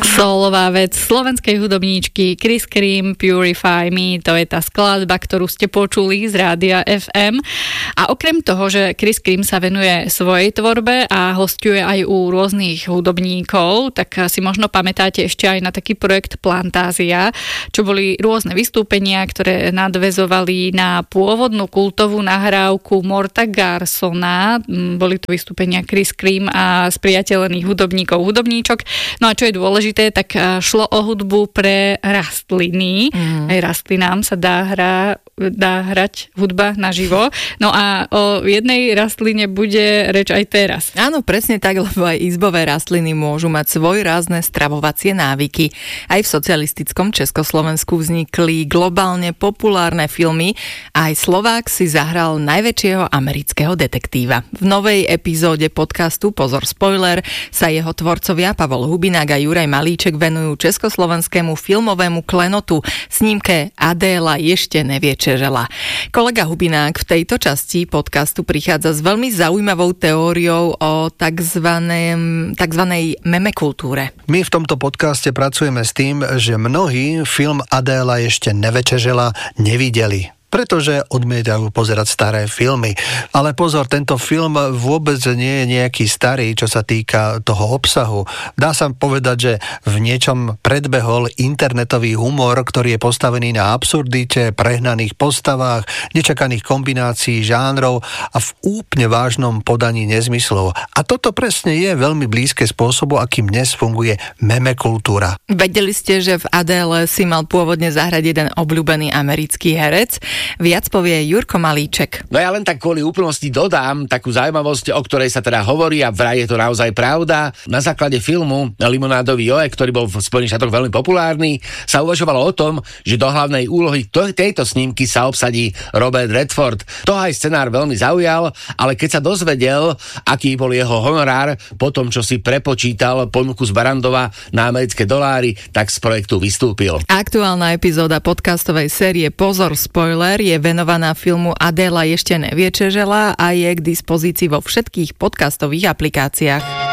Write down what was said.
Solová vec slovenskej hudobníčky Chris Cream, Purify Me, to je tá skladba, ktorú ste počuli z Rádia FM. A okrem toho, že Chris Cream sa venuje svojej tvorbe a hosťuje aj u rôznych hudobníkov, tak si možno pamätáte ešte aj na taký projekt Plantázia, čo boli rôzne vystúpenia, ktoré nadväzovali na pôvodnú kultovú nahrávku Morta Garsona. Boli to vystúpenia Chris Cream a spriateľených hudobníkov, hudobníčok. No a čo je dôležité, tak šlo o hudbu pre rastliny. Aj rastlinám sa dá hrať hudba naživo. No a o jednej rastline bude reč aj teraz. Áno, presne tak, lebo aj izbové rastliny môžu mať svojrázne stravovacie návyky. Aj v socialistickom Československu vznikli globálne populárne filmy a aj Slovák si zahral najväčšieho amerického detektíva. V novej epizóde podcastu Pozor spoiler sa jeho tvorcovia Pavol Hubinák a Juraj Malíček venujú československému filmovému klenotu snímke Adéla ešte nevie, čo žela. Kolega Hubinák v tejto časti podcastu prichádza s veľmi zaujímavou teóriou o takzvanej memekultúre. My v tomto podcaste pracujeme s tým, že mnohí film Adéla ešte nevie, čo žela nevideli, pretože odmietajú pozerať staré filmy. Ale pozor, tento film vôbec nie je nejaký starý, čo sa týka toho obsahu. Dá sa povedať, že v niečom predbehol internetový humor, ktorý je postavený na absurdite, prehnaných postavách, nečakaných kombinácií žánrov a v úplne vážnom podaní nezmyslov. A toto presne je veľmi blízke spôsobu, akým dnes funguje memekultúra. Vedeli ste, že v Adéle si mal pôvodne zahrať jeden obľúbený americký herec? Viac povie Jurko Malíček. No ja len tak kvôli úplnosti dodám takú zaujímavosť, o ktorej sa teda hovorí a vraj je to naozaj pravda. Na základe filmu Limonádový Joe, ktorý bol v Spojených štátoch veľmi populárny, sa uvažovalo o tom, že do hlavnej úlohy tejto snímky sa obsadí Robert Redford. To aj scenár veľmi zaujal, ale keď sa dozvedel, aký bol jeho honorár po tom, čo si prepočítal ponuku z Barandova na americké doláry, tak z projektu vystúpil. Aktuálna epizóda podcastovej série Pozor spoiler je venovaná filmu Adéla ešte nevie, čo žela a je k dispozícii vo všetkých podcastových aplikáciách.